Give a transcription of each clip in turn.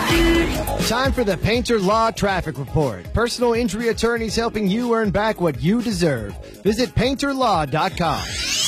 Time for the Painter Law Traffic Report. Personal injury attorneys helping you earn back what you deserve. Visit painterlaw.com.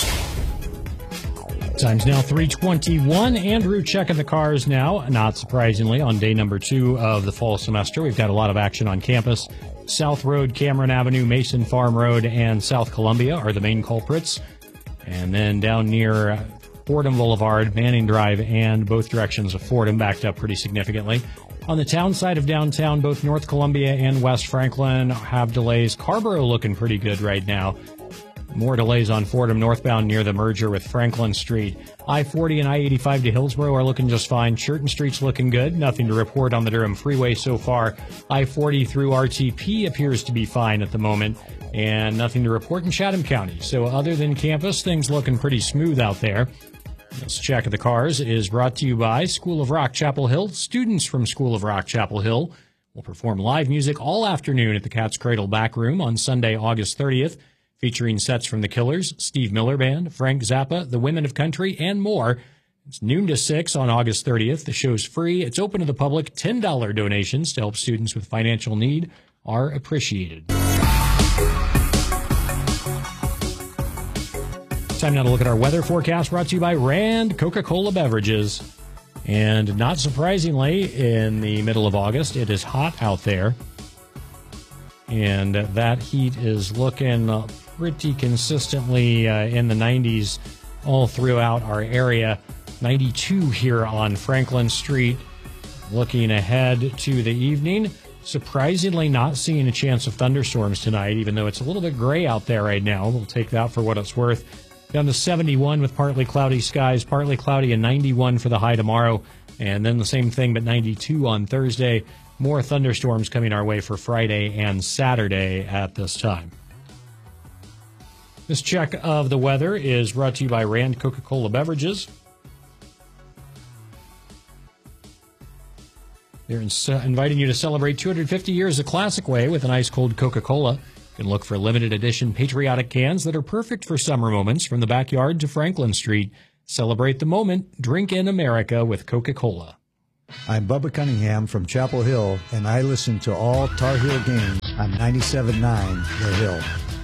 Time's now 3:21. Andrew checking the cars now. Not surprisingly, on day number 2 of the fall semester, we've got a lot of action on campus. South Road, Cameron Avenue, Mason Farm Road, and South Columbia are the main culprits. And then down near Fordham Boulevard, Manning Drive, and both directions of Fordham backed up pretty significantly. On the town side of downtown, both North Columbia and West Franklin have delays. Carborough looking pretty good right now. More delays on Fordham northbound near the merger with Franklin Street. I-40 and I-85 to Hillsborough are looking just fine. Churton Street's looking good. Nothing to report on the Durham Freeway so far. I-40 through RTP appears to be fine at the moment. And nothing to report in Chatham County. So other than campus, things looking pretty smooth out there. This check of the cars is brought to you by School of Rock Chapel Hill. Students from School of Rock Chapel Hill will perform live music all afternoon at the Cat's Cradle Back Room on Sunday, August 30th. Featuring sets from The Killers, Steve Miller Band, Frank Zappa, The Women of Country, and more. It's noon to 6 on August 30th. The show's free. It's open to the public. $10 donations to help students with financial need are appreciated. Time now to look at our weather forecast, brought to you by Rand Coca-Cola Beverages. And not surprisingly, in the middle of August, it is hot out there. And that heat is looking pretty consistently in the 90s all throughout our area. 92 here on Franklin Street. Looking ahead to the evening, surprisingly not seeing a chance of thunderstorms tonight, even though it's a little bit gray out there right now. We'll take that for what it's worth. Down to 71 with partly cloudy skies, partly cloudy, and 91 for the high tomorrow. And then the same thing, but 92 on Thursday. More thunderstorms coming our way for Friday and Saturday at this time. This check of the weather is brought to you by Rand Coca-Cola Beverages. They're inviting you to celebrate 250 years the classic way with an ice cold Coca-Cola. You can look for limited edition patriotic cans that are perfect for summer moments from the backyard to Franklin Street. Celebrate the moment. Drink in America with Coca-Cola. I'm Bubba Cunningham from Chapel Hill, and I listen to all Tar Heel games on 97.9 The Hill.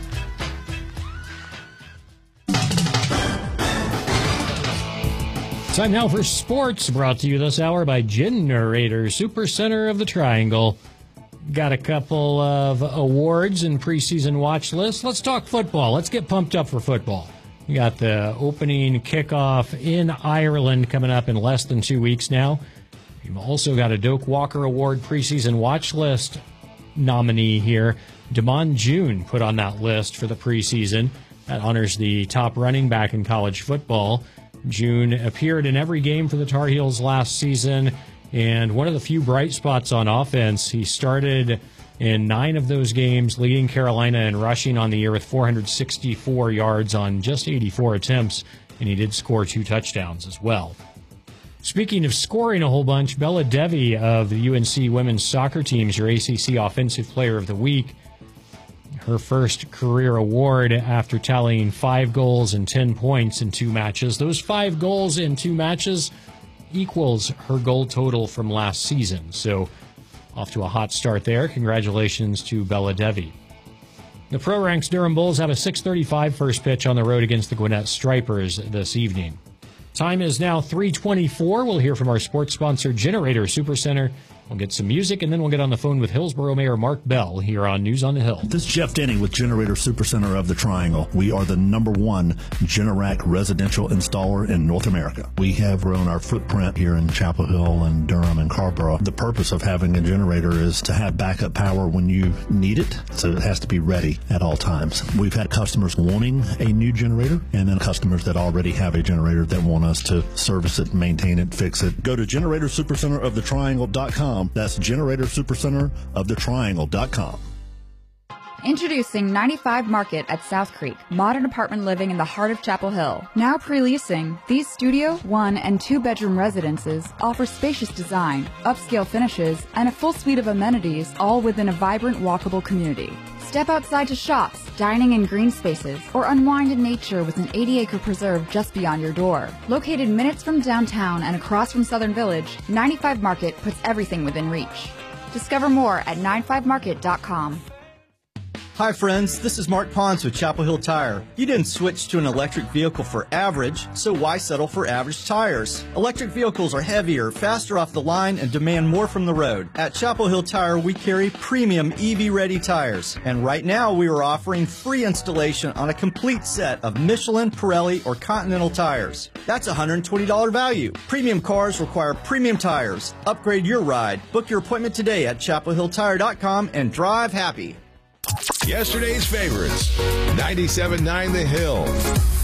Time now for sports, brought to you this hour by Generator Supercenter of the Triangle. Got a couple of awards and preseason watch lists. Let's talk football. Let's get pumped up for football. We got the opening kickoff in Ireland coming up in less than 2 weeks now. We've also got a Doak Walker Award preseason watch list nominee here. Damon June put on that list for the preseason. That honors the top running back in college football. June appeared in every game for the Tar Heels last season, and one of the few bright spots on offense. He started in 9 of those games, leading Carolina in rushing on the year with 464 yards on just 84 attempts, and he did score 2 touchdowns as well. Speaking of scoring a whole bunch, Bella Devi of the UNC women's soccer team is your ACC Offensive Player of the Week. Her first career award after tallying 5 goals and 10 points in 2 matches. Those 5 goals in 2 matches equals her goal total from last season. So off to a hot start there. Congratulations to Bella Devi. The Pro Ranks Durham Bulls have a 6:35 first pitch on the road against the Gwinnett Stripers this evening. Time is now 3:24. We'll hear from our sports sponsor, Generator Supercenter. We'll get some music, and then we'll get on the phone with Hillsborough Mayor Mark Bell here on News on the Hill. This is Jeff Denny with Generator Supercenter of the Triangle. We are the #1 Generac residential installer in North America. We have grown our footprint here in Chapel Hill and Durham and Carborough. The purpose of having a generator is to have backup power when you need it, so it has to be ready at all times. We've had customers wanting a new generator, and then customers that already have a generator that want us to service it, maintain it, fix it. Go to GeneratorSuperCenterOfTheTriangle.com. That's GeneratorSuperCenterOfTheTriangle.com. Introducing 95 Market at South Creek, modern apartment living in the heart of Chapel Hill. Now pre-leasing, these studio, 1- and 2-bedroom residences offer spacious design, upscale finishes, and a full suite of amenities, all within a vibrant, walkable community. Step outside to shops, dining in green spaces, or unwind in nature with an 80-acre preserve just beyond your door. Located minutes from downtown and across from Southern Village, 95 Market puts everything within reach. Discover more at 95market.com. Hi friends, this is Mark Pons with Chapel Hill Tire. You didn't switch to an electric vehicle for average, so why settle for average tires? Electric vehicles are heavier, faster off the line, and demand more from the road. At Chapel Hill Tire, we carry premium EV-ready tires. And right now, we are offering free installation on a complete set of Michelin, Pirelli, or Continental tires. That's a $120 value. Premium cars require premium tires. Upgrade your ride. Book your appointment today at chapelhilltire.com and drive happy. Yesterday's favorites, 97.9 The Hill.